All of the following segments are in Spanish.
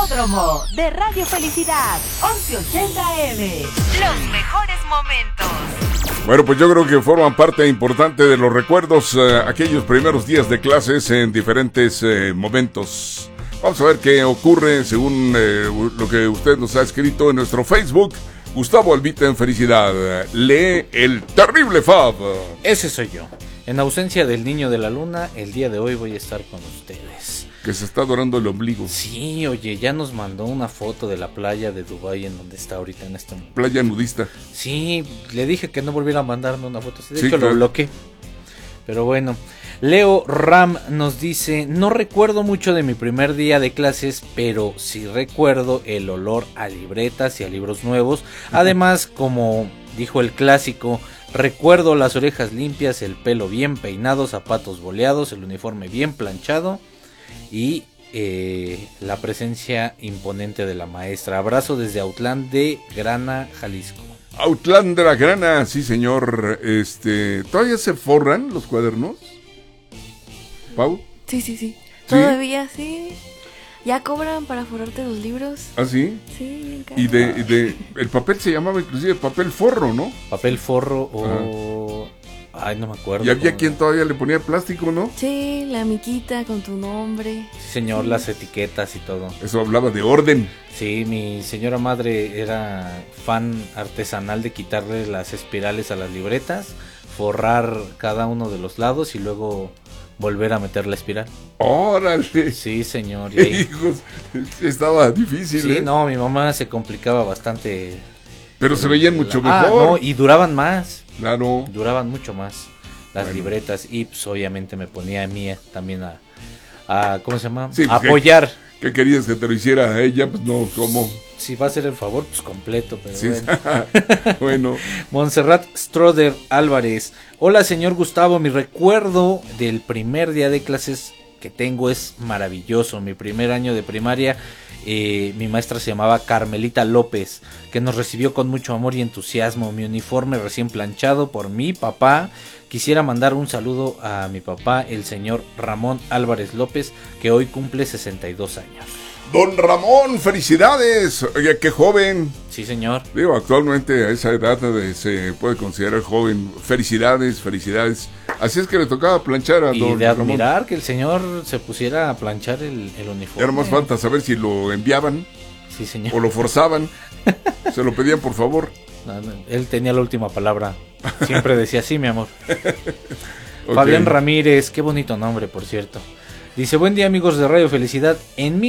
Hipódromo de Radio Felicidad, 1180M. Los mejores momentos. Bueno, pues yo creo que forman parte importante de los recuerdos aquellos primeros días de clases en diferentes momentos. Vamos a ver qué ocurre según lo que usted nos ha escrito en nuestro Facebook. Gustavo Albita en Felicidad. Lee el terrible Fab. Ese soy yo. En ausencia del niño de la luna, el día de hoy voy a estar con ustedes. Que se está dorando el ombligo. Sí, oye, ya nos mandó una foto de la playa de Dubái en donde está ahorita en este momento. Playa nudista. Sí, le dije que no volviera a mandarme una foto. De Sí, hecho, claro. lo bloqueé. Pero bueno, Leo Ram nos dice: no recuerdo mucho de mi primer día de clases, pero sí recuerdo el olor a libretas y a libros nuevos. Además, como dijo el clásico, recuerdo las orejas limpias, el pelo bien peinado, zapatos boleados, el uniforme bien planchado y la presencia imponente de la maestra. Abrazo desde Autlán de Grana, Jalisco. Autlán de la Grana, sí señor. ¿Todavía se forran los cuadernos? ¿Pau? Sí. Todavía sí. Ya cobran para forrarte los libros. ¿Ah, sí? Sí, bien caro. Y el papel se llamaba inclusive papel forro, ¿no? Papel forro o... Ay, no me acuerdo. Y había quien todavía le ponía plástico, ¿no? Sí, la miquita con tu nombre. Sí, señor, las etiquetas y todo. Eso hablaba de orden. Sí, mi señora madre era fan artesanal de quitarle las espirales a las libretas, forrar cada uno de los lados y luego volver a meter la espiral. ¡Órale! Sí, señor. Y ahí... Hijos, estaba difícil, Sí, ¿eh? no, mi mamá se complicaba bastante. Pero se veían mucho mejor. No, y duraban más. Claro. Duraban mucho más las libretas y pues obviamente me ponía a mí también a ¿cómo se llama? Sí, a apoyar. ¿Qué querías que te lo hiciera a ella? Pues no, ¿cómo? Si va a ser el favor, pues completo, pero Sí. bueno. Bueno. Montserrat Stroder Álvarez. Hola, señor Gustavo, mi recuerdo del primer día de clases que tengo es maravilloso. Mi primer año de primaria, mi maestra se llamaba Carmelita López, que nos recibió con mucho amor y entusiasmo. Mi uniforme recién planchado por mi papá. Quisiera mandar un saludo a mi papá, el señor Ramón Álvarez López, que hoy cumple 62 años. Don Ramón, felicidades. Oye, qué joven. Sí, señor. Digo, actualmente a esa edad se puede considerar joven. Felicidades, felicidades. Así es que le tocaba planchar a Y don de admirar Ramón. que el señor se pusiera a planchar el uniforme. Era más falta saber si lo enviaban Sí, señor. o lo forzaban. Se lo pedían por favor. No, él tenía la última palabra. Siempre decía sí, mi amor. Ok. Fabián Ramírez, qué bonito nombre, por cierto. Dice: buen día, amigos de Radio Felicidad. En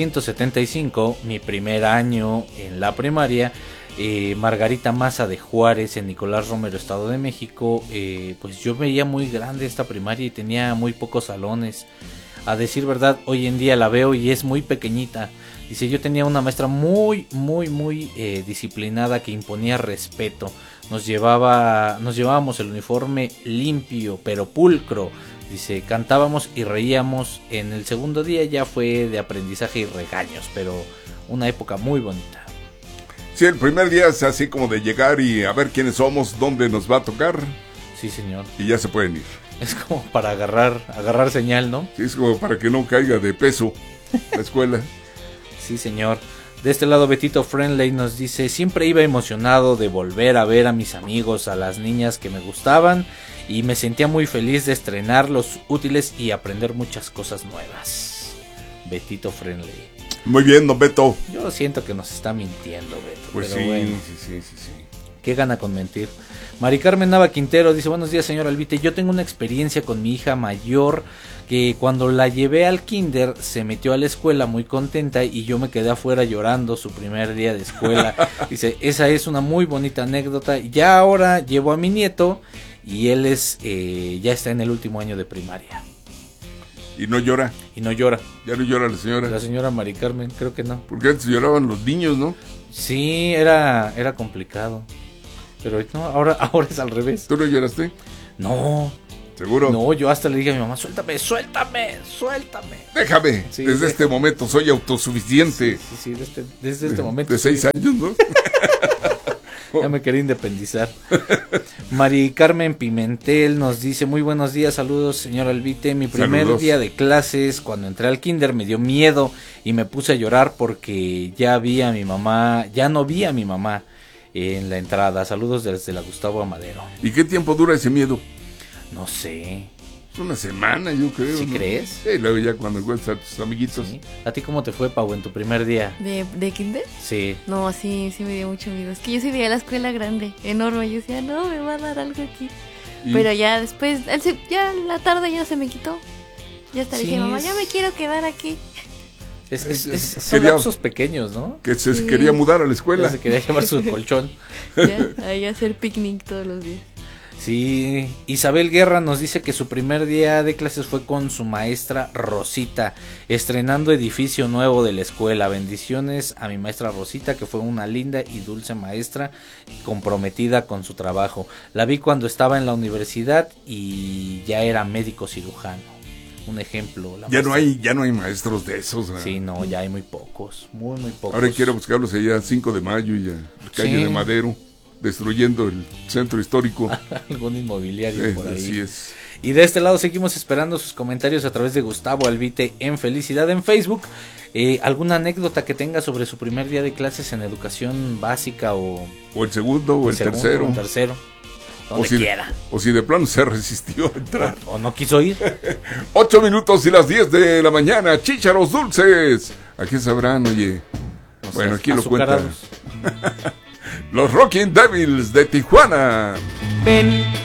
1975, mi primer año en la primaria, Margarita Maza de Juárez, en Nicolás Romero, Estado de México, pues yo veía muy grande esta primaria y tenía muy pocos salones. A decir verdad, hoy en día la veo y es muy pequeñita. Dice: yo tenía una maestra muy disciplinada que imponía respeto. Nos llevábamos el uniforme limpio pero pulcro. Dice: cantábamos y reíamos. En el segundo día ya fue de aprendizaje y regaños, pero una época muy bonita. Sí, el primer día es así como de llegar y a ver quiénes somos, dónde nos va a tocar. Sí, señor. Y ya se pueden ir. Es como para agarrar señal, ¿no? Sí, es como para que no caiga de peso la escuela. Sí, señor. De este lado, Betito Friendly nos dice: siempre iba emocionado de volver a ver a mis amigos, a las niñas que me gustaban, y me sentía muy feliz de estrenar los útiles y aprender muchas cosas nuevas. Betito Friendly. Muy bien, don Beto. Yo siento que nos está mintiendo, Beto. Pues pero sí, bueno, sí. ¿qué gana con mentir? Mari Carmen Nava Quintero dice: buenos días, señor Albite. Yo tengo una experiencia con mi hija mayor, que cuando la llevé al kinder se metió a la escuela muy contenta y yo me quedé afuera llorando su primer día de escuela. Dice: esa es una muy bonita anécdota. Ya ahora llevo a mi nieto y él ya está en el último año de primaria. Y no llora. Y no llora. Ya no llora la señora. La señora Mari Carmen, creo que no. Porque antes lloraban los niños, ¿no? Sí, era complicado. Pero no, ahora es al revés. ¿Tú no lloraste? No, ¿Seguro? no, yo hasta le dije a mi mamá: suéltame. Déjame. Sí, Desde este momento soy autosuficiente. Sí, desde este momento. De 6 años, ¿no? Ya me quería independizar. Mari Carmen Pimentel nos dice: muy buenos días, saludos señor Albite. Mi primer día de clases, cuando entré al kinder, me dio miedo y me puse a llorar porque ya no vi a mi mamá en la entrada. Saludos desde la Gustavo Amadero. ¿Y qué tiempo dura ese miedo? No sé. Una semana, yo creo. ¿Sí, ¿no? crees? Sí, luego ya cuando encuentras a tus amiguitos. ¿Sí? ¿A ti cómo te fue, Pau, en tu primer día? ¿De kinder? Sí. No, sí me dio mucho miedo. Es que yo sí veía la escuela grande, enorme. Yo decía, no, me va a dar algo aquí. Pero ya después, ya en la tarde ya se me quitó. Ya hasta dije, mamá, ya me quiero quedar aquí. Son lapsos pequeños, ¿no? Que se quería mudar a la escuela. Ya se quería llevar su colchón. Ya, ahí hacer picnic todos los días. Sí, Isabel Guerra nos dice que su primer día de clases fue con su maestra Rosita, estrenando edificio nuevo de la escuela. Bendiciones a mi maestra Rosita, que fue una linda y dulce maestra comprometida con su trabajo. La vi cuando estaba en la universidad y ya era médico cirujano. Un ejemplo. Ya no hay maestros de esos, ¿verdad? Sí, no, ya hay muy pocos, muy pocos. Ahora quiero buscarlos allá 5 de mayo y calle de Madero, destruyendo el centro histórico. Algún inmobiliario por ahí. Así es. Y de este lado seguimos esperando sus comentarios a través de Gustavo Albite en Felicidad en Facebook. ¿Alguna anécdota que tenga sobre su primer día de clases en educación básica o el segundo o el tercero? O el tercero. Donde quiera. O si de plano se resistió a entrar. O no quiso ir. 8 minutos y las 10 de la mañana. Chícharos dulces. ¿A qué sabrán, oye? O sea, bueno, aquí lo cuentan. azucarados. Los Rocking Devils de Tijuana. Ven